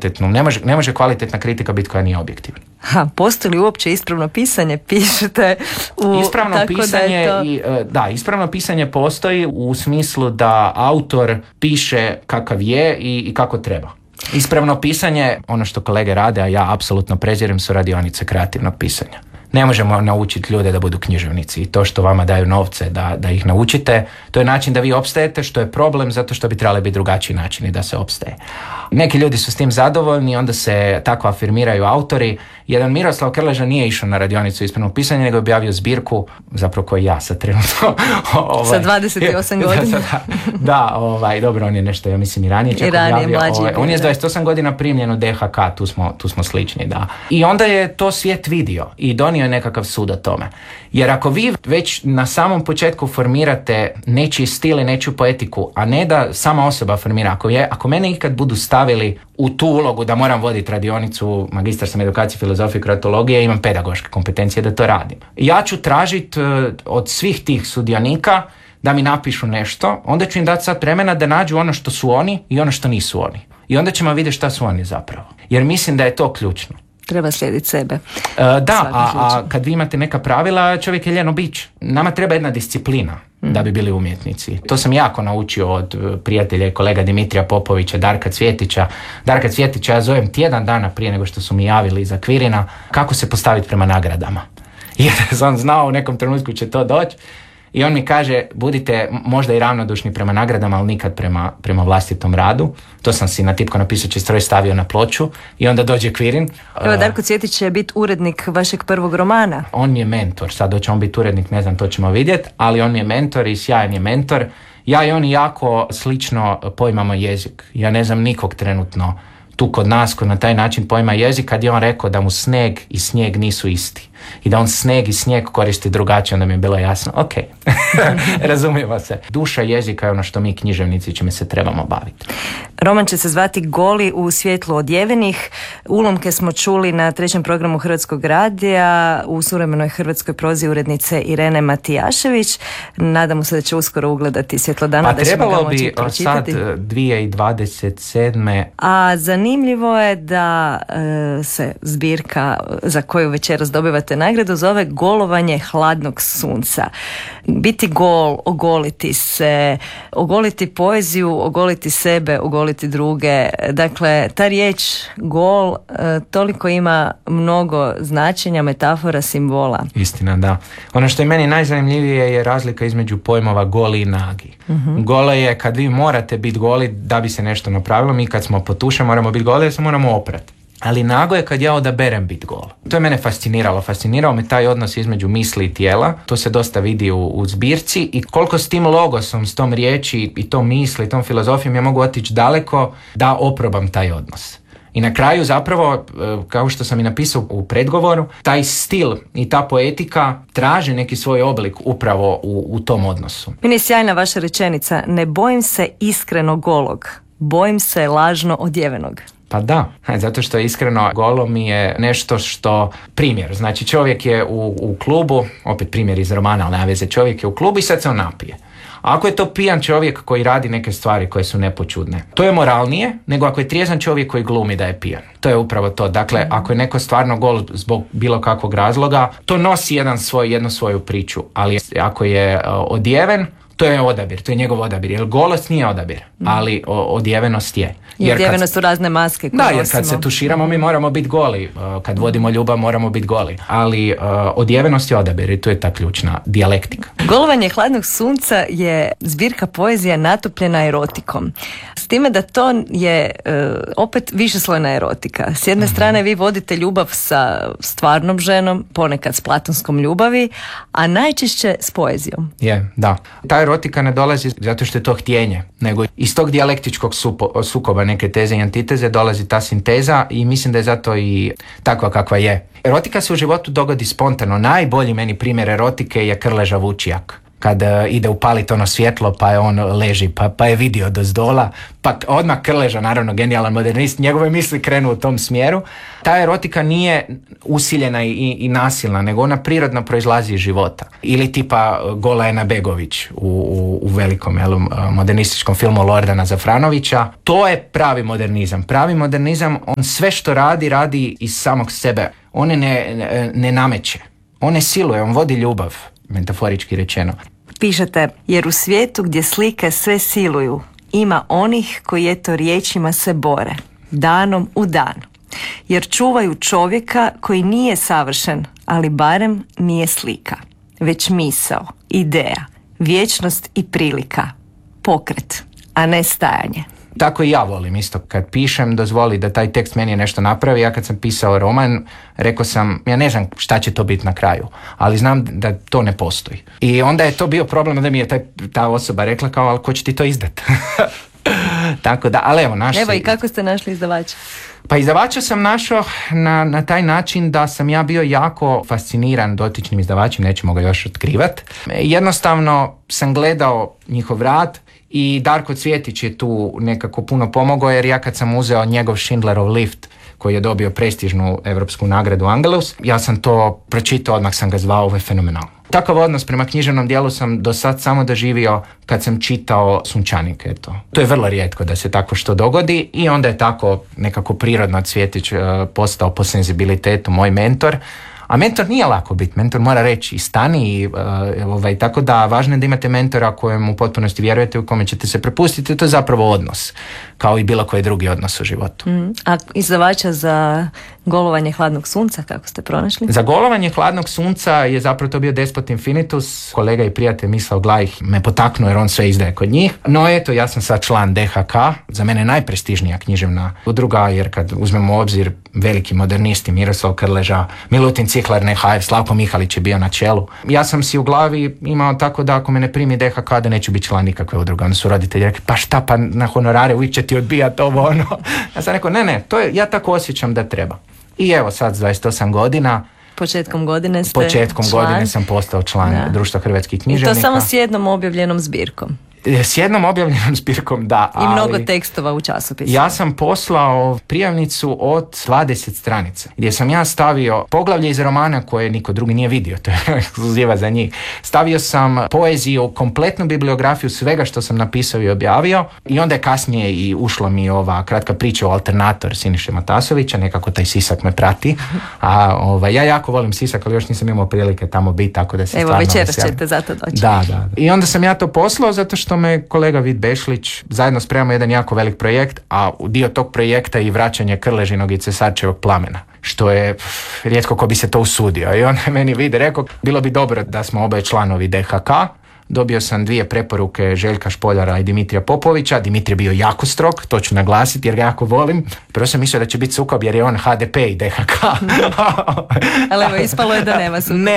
kvalitetnu, ne može kvalitetna kritika biti koja nije objektivna. Postoji li uopće ispravno pisanje? Pišete u... Ispravno pisanje postoji u smislu da autor piše kakav je i kako treba. Ispravno pisanje, ono što kolege rade, a ja apsolutno prezirem, su radionice kreativnog pisanja. Ne možemo naučiti ljude da budu književnici i to što vama daju novce da ih naučite, to je način da vi opstajete, što je problem zato što bi trebali biti drugačiji načini da se opstaje. Neki ljudi su s tim zadovoljni, onda se tako afirmiraju autori. Jedan Miroslav Krleža nije išao na radionicu ispravnog pisanja, nego je objavio zbirku, zapravo koji ja sad trenutno. Sa 28 godina. Dobro, on je nešto, ja mislim, i ranije čak objavio. On je s 28 godina primljen u DHK, tu smo slični, da. I onda je to svijet vidio i donio je nekakav sud o tome. Jer ako vi već na samom početku formirate nečiji stil i nečiju poetiku, a ne da sama osoba formira, ako mene ikad budu stavili u tu ulogu da moram voditi radionicu, magistar sam edukacije, filozofije, kroatologije, imam pedagoške kompetencije da to radim. Ja ću tražiti od svih tih sudionika da mi napišu nešto, onda ću im dati sat vremena da nađu ono što su oni i ono što nisu oni. I onda ćemo vidjeti šta su oni zapravo. Jer mislim da je to ključno. Treba slijediti sebe. A kad vi imate neka pravila, čovjek je ljeno bić. Nama treba jedna disciplina da bi bili umjetnici. To sam jako naučio od prijatelja i kolega Dimitrija Popovića, Darka Cvjetića. Darka Cvjetića ja zovem tjedan dana prije nego što su mi javili iz Akvirina kako se postaviti prema nagradama. Jer sam znao u nekom trenutku će to doći. I on mi kaže, budite možda i ravnodušni prema nagradama, ali nikad prema vlastitom radu. To sam si na tipko na pisaći stroj stavio na ploču i onda dođe Kvirin. Evo, Darko Cvjetić će biti urednik vašeg prvog romana. On mi je mentor, sad hoće on biti urednik, ne znam, to ćemo vidjeti, ali on mi je mentor i sjajan je mentor. Ja i on jako slično poimamo jezik. Ja ne znam nikog trenutno tu kod nas koji na taj način pojma jezik, kad je on rekao da mu sneg i snijeg nisu isti. I da on sneg i snijeg koristi drugačije, onda mi je bilo jasno, ok, razumijemo se. Duša jezika je ono što mi književnici čime se trebamo baviti. Roman će se zvati Goli u svjetlu odjevenih. Ulomke smo čuli na 3. programu Hrvatskog radija u suvremenoj hrvatskoj prozi urednice Irene Matijašević. Nadamo se da će uskoro ugledati svjetlo dana, da ćemo ga moći pročitati. Sad 2027. A zanimljivo je da se zbirka za koju večeras dobivate nagradu zove Golovanje hladnog sunca. Biti gol, ogoliti se, ogoliti poeziju, ogoliti sebe, ogoliti druge. Dakle, ta riječ gol toliko ima mnogo značenja, metafora, simbola. Istina, da. Ono što je meni najzanimljivije je razlika između pojmova goli i nagi. Golo je kad vi morate biti goli da bi se nešto napravilo. Mi kad smo potuše moramo biti goli jer se moramo oprati. Ali nago je kad ja odaberem biti gol. To je mene fasciniralo. Fascinirao me taj odnos između misli i tijela. To se dosta vidi u zbirci i koliko s tim logosom, s tom riječi i tom misli, tom filozofijom ja mogu otići daleko da oprobam taj odnos. I na kraju zapravo, kao što sam i napisao u predgovoru, taj stil i ta poetika traže neki svoj oblik upravo u tom odnosu. Meni je sjajna vaša rečenica, ne bojim se iskreno golog, bojim se lažno odjevenog. Pa da, zato što iskreno golo mi je nešto što, primjer, znači čovjek je u klubu, opet primjer iz romana, ali nema veze, čovjek je u klubu i sad se on napije. A ako je to pijan čovjek koji radi neke stvari koje su nepočudne, to je moralnije nego ako je trijezan čovjek koji glumi da je pijan. To je upravo to. Dakle, ako je neko stvarno gol zbog bilo kakvog razloga, to nosi jednu svoju priču, ali ako je odjeven, to je odabir, to je njegov odabir. Jer golost nije odabir, ali odjevenost je. I odjevenost su razne maske koje nosimo. Jer kad se tuširamo mi moramo biti goli. Kad vodimo ljubav moramo biti goli. Ali odjevenost je odabir i tu je ta ključna dijalektika. Golovanje hladnog sunca je zbirka poezije natopljena erotikom. S time da to je opet višeslojna erotika. S jedne strane vi vodite ljubav sa stvarnom ženom, ponekad s platonskom ljubavi, a najčešće s poezijom. Je, da. Ta erotika ne dolazi zato što je to htjenje, nego iz tog dijalektičkog sukoba neke teze i antiteze dolazi ta sinteza i mislim da je zato i takva kakva je. Erotika se u životu dogodi spontano. Najbolji meni primjer erotike je Krleža Vučijak. kad ide upaliti ono svjetlo pa je on leži pa je vidio dozdola, pa odmah Krleža, naravno genijalan modernist, njegove misli krenu u tom smjeru. Ta erotika nije usiljena i nasilna, nego ona prirodno proizlazi iz života. Ili tipa Gola Ena Begović u velikom modernističkom filmu Lordana Zafranovića. To je pravi modernizam. Pravi modernizam, on sve što radi iz samog sebe. On ne nameće. On ne siluje, on vodi ljubav, metaforički rečeno. Pišete, jer u svijetu gdje slike sve siluju, ima onih koji eto riječima se bore, danom u dan. Jer čuvaju čovjeka koji nije savršen, ali barem nije slika, već misao, ideja, vječnost i prilika, pokret, a ne stajanje. Tako i ja volim isto. Kad pišem, dozvoli da taj tekst meni nešto napravi. Ja kad sam pisao roman, rekao sam, ja ne znam šta će to biti na kraju, ali znam da to ne postoji. I onda je to bio problem da mi je ta osoba rekla kao, ali ko će ti to izdat? Tako da, ali evo, Evo i kako ste našli izdavača? Pa izdavača sam našao na taj način da sam ja bio jako fasciniran dotičnim izdavačem, nećemo ga još otkrivati. Jednostavno sam gledao njihov rad i Darko Cvjetić je tu nekako puno pomogao, jer ja kad sam uzeo njegov Schindlerov lift, koji je dobio prestižnu europsku nagradu Angelus, ja sam to pročitao, odmah sam ga zvao, ovo je fenomenalno. Takav odnos prema književnom dijelu sam do sad samo doživio kad sam čitao Sunčanik, eto. To je vrlo rijetko da se tako što dogodi i onda je tako nekako prirodno Cvjetić postao po senzibilitetu moj mentor. A mentor nije lako biti, mentor mora reći i stani tako da važno je da imate mentora kojem u potpunosti vjerujete, u kome ćete se prepustiti, to je zapravo odnos, kao i bilo koji drugi odnos u životu. A izdavača za Golovanje hladnog sunca, kako ste pronašli? Za Golovanje hladnog sunca je zapravo to bio Despot Infinitus, kolega i prijatelj Mislav Glajh me potaknuo jer on sve izdaje kod njih. No eto, ja sam sad član DHK, za mene najprestižnija književna udruga, jer kad uzmemo u obzir veliki modernisti, Miroslav Krleža, Milutin Ciklar Nehajev, Slavko Mihalić je bio na čelu. Ja sam si u glavi imao tako da ako me ne primi DHK da neću biti član nikakve udruge. Onda su roditelji rekli, pa šta, pa na honorare uvijek će ti odbijati ovo ono. Ja sam rekao, ne, to je, ja tako osjećam da treba. I evo sad 28 godina. Početkom godine sam postao član Društva hrvatskih književnika. I to samo s jednom objavljenom zbirkom. S jednom objavljenom zbirkom, da. I mnogo tekstova u časopisu. Ja sam poslao prijavnicu od 20 stranica, gdje sam ja stavio poglavlje iz romana koje niko drugi nije vidio, to je ekskluziva za njih. Stavio sam poeziju, kompletnu bibliografiju svega što sam napisao i objavio, i onda je kasnije i ušlo mi ova kratka priča o Alternator Siniše Matasovića, nekako taj Sisak me prati. A ja jako volim Sisak, ali još nisam imao prilike tamo biti, tako da se stvarno večeras ćete zato doći. Da. I onda sam ja to poslao zato što me kolega Vid Bešlić, zajedno spremamo jedan jako velik projekt, a dio tog projekta je i vraćanje Krležinog i Cesarčevog plamena, što je rijetko ko bi se to usudio. I on meni Vid rekao, bilo bi dobro da smo oboje članovi DHK. Dobio sam 2 preporuke Željka Špoljara i Dimitrija Popovića. Dimitri je bio jako strog, to ću naglasiti jer ga jako volim. Prvo sam mislio da će biti sukob jer je on HDP i DHK. Ali evo, ispalo je da nema sukob.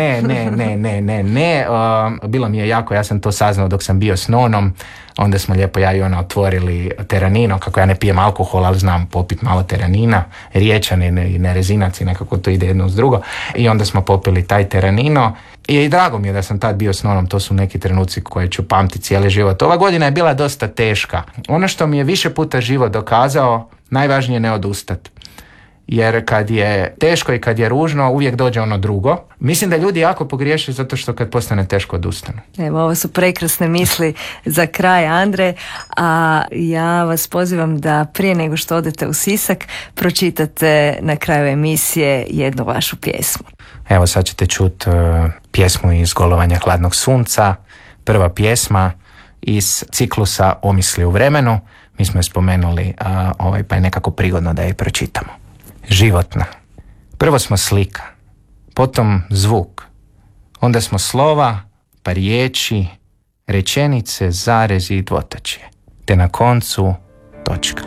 Ne. Bilo mi je jako, ja sam to saznao dok sam bio s Nonom. Onda smo lijepo ja i ona otvorili teranino, kako ja ne pijem alkohol, ali znam popiti malo teranina, riječan i nerezinac i nekako to ide jedno uz drugo. I onda smo popili taj teranino. I drago mi je da sam tad bio s Nonom, to su neki trenuci koje ću pamtiti cijeli život. Ova godina je bila dosta teška. Ono što mi je više puta život dokazao, najvažnije je ne odustati. Jer kad je teško i kad je ružno, uvijek dođe ono drugo. Mislim da ljudi jako pogriješe zato što kad postane teško odustanu. Evo, ovo su prekrasne misli za kraj, Andre. A ja vas pozivam da prije nego što odete u Sisak, pročitate na kraju emisije jednu vašu pjesmu. Evo, sad ćete čuti pjesmu iz Golovanja hladnog sunca. Prva pjesma iz ciklusa Omisli u vremenu. Mi smo je spomenuli, pa je nekako prigodno da je pročitamo. Životna. Prvo smo slika, potom zvuk, onda smo slova, pa riječi, rečenice, zarezi i dvotačje, te na koncu točka.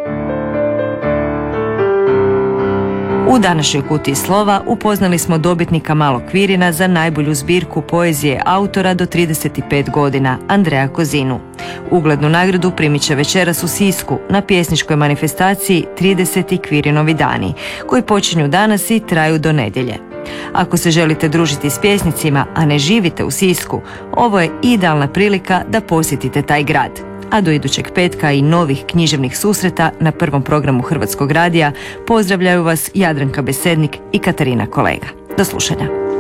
U današnjoj kutiji slova upoznali smo dobitnika Malog Kvirina za najbolju zbirku poezije autora do 35 godina, Andreja Kozinu. Uglednu nagradu primit će večeras u Sisku na pjesničkoj manifestaciji 30. Kvirinovi dani, koji počinju danas i traju do nedjelje. Ako se želite družiti s pjesnicima, a ne živite u Sisku, ovo je idealna prilika da posjetite taj grad. A do idućeg petka i novih književnih susreta na prvom programu Hrvatskog radija pozdravljaju vas Jadranka Besednik i Katarina Kolega. Do slušanja.